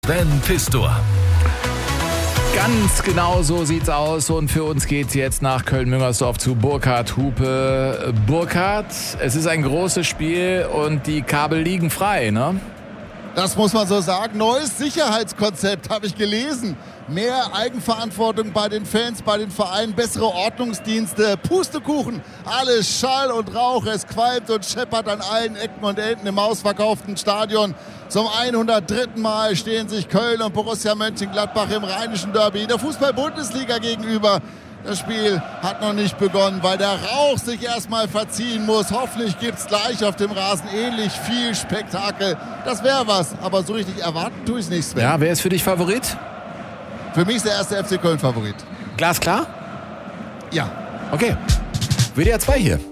Sven Pistor. Ganz genau so sieht's aus und für uns geht's jetzt nach Köln-Müngersdorf zu Burkhard Hupe. Burkhard, es ist ein großes Spiel und die Kabel liegen frei, ne? Das muss man so sagen. Neues Sicherheitskonzept habe ich gelesen. Mehr Eigenverantwortung bei den Fans, bei den Vereinen, bessere Ordnungsdienste, Pustekuchen, alles Schall und Rauch, es qualmt und scheppert an allen Ecken und Enden im ausverkauften Stadion. Zum 103. Mal stehen sich Köln und Borussia Mönchengladbach im Rheinischen Derby in der Fußball-Bundesliga gegenüber. Das Spiel hat noch nicht begonnen, weil der Rauch sich erstmal verziehen muss. Hoffentlich gibt es gleich auf dem Rasen ähnlich viel Spektakel. Das wäre was, aber so richtig erwarten tue ich es nicht, Sven. Ja, wer ist für dich Favorit? Für mich ist der erste FC Köln Favorit. Glasklar? Ja. Okay. WDR 2 hier.